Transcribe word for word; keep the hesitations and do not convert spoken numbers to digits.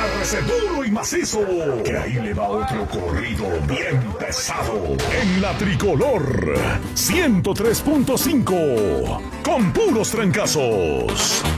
Agárrese duro y macizo, que ahí le va otro corrido bien pesado. En la Tricolor ciento tres punto cinco, con puros trancazos.